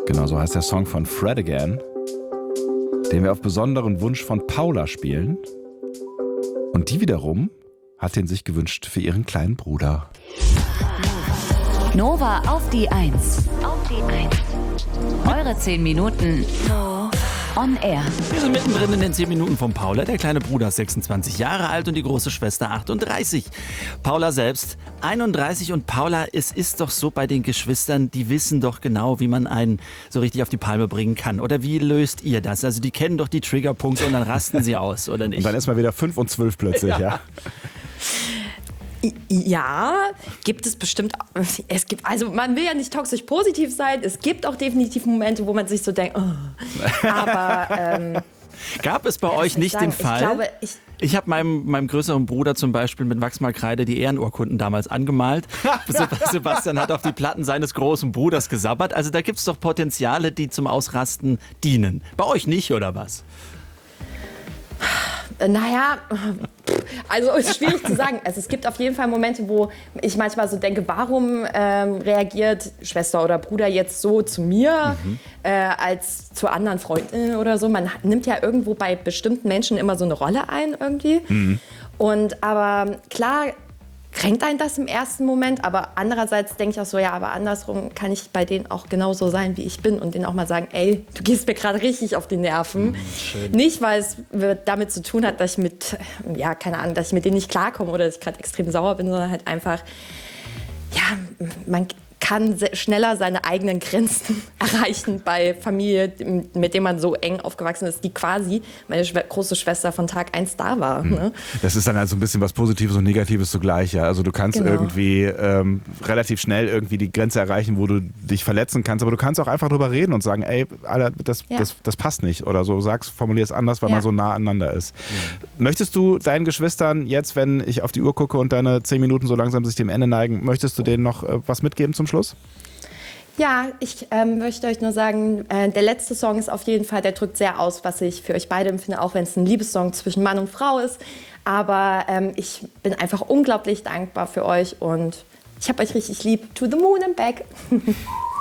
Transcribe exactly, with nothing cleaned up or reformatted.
Genau, so heißt der Song von Fred Again, den wir auf besonderen Wunsch von Paula spielen. Und die wiederum hat den sich gewünscht für ihren kleinen Bruder. Nova auf die Eins. Auf die Eins. Eure zehn Minuten on air. Wir sind mittendrin in den zehn Minuten von Paula. Der kleine Bruder ist sechsundzwanzig Jahre alt und die große Schwester achtunddreißig. Paula selbst einunddreißig und Paula, es ist doch so bei den Geschwistern, die wissen doch genau, wie man einen so richtig auf die Palme bringen kann. Oder wie löst ihr das? Also die kennen doch die Triggerpunkte und dann rasten sie aus, oder nicht? Und dann ist mal wieder fünf und zwölf plötzlich, ja. ja. Ja, gibt es bestimmt. Es gibt, also man will ja nicht toxisch positiv sein. Es gibt auch definitiv Momente, wo man sich so denkt, oh. Aber ähm, gab es bei ja, euch nicht sagen, den Fall? Ich glaube, ich Ich habe meinem, meinem größeren Bruder zum Beispiel mit Wachsmalkreide die Ehrenurkunden damals angemalt. Sebastian hat auf die Platten seines großen Bruders gesabbert. Also da gibt es doch Potenziale, die zum Ausrasten dienen. Bei euch nicht, oder was? Naja, also ist schwierig zu sagen. Also es gibt auf jeden Fall Momente, wo ich manchmal so denke, warum ähm, reagiert Schwester oder Bruder jetzt so zu mir mhm. äh, als zu anderen Freundinnen oder so. Man nimmt ja irgendwo bei bestimmten Menschen immer so eine Rolle ein irgendwie. Mhm. Und aber klar kränkt einen das im ersten Moment, aber andererseits denke ich auch so, ja, aber andersrum kann ich bei denen auch genauso sein, wie ich bin und denen auch mal sagen, ey, du gehst mir gerade richtig auf die Nerven. Mhm, nicht, weil es damit zu tun hat, dass ich mit, ja, keine Ahnung, dass ich mit denen nicht klarkomme oder dass ich gerade extrem sauer bin, sondern halt einfach, ja, man kann schneller seine eigenen Grenzen erreichen bei Familie, mit der man so eng aufgewachsen ist, die quasi meine Schwe- große Schwester von Tag eins da war. Mhm. Ne? Das ist dann also ein bisschen was Positives und Negatives zugleich. Ja? Also du kannst genau. irgendwie ähm, relativ schnell irgendwie die Grenze erreichen, wo du dich verletzen kannst, aber du kannst auch einfach drüber reden und sagen, ey, Alter, das, ja. das, das passt nicht oder so, sagst, formulier es anders, weil ja. man so nah aneinander ist. Mhm. Möchtest du deinen Geschwistern jetzt, wenn ich auf die Uhr gucke und deine zehn Minuten so langsam sich dem Ende neigen, möchtest du denen noch äh, was mitgeben zum Schluss? Ja, ich ähm, möchte euch nur sagen, äh, der letzte Song ist auf jeden Fall, der drückt sehr aus, was ich für euch beide empfinde, auch wenn es ein Liebessong zwischen Mann und Frau ist. Aber ähm, ich bin einfach unglaublich dankbar für euch und ich habe euch richtig lieb. To the moon and back.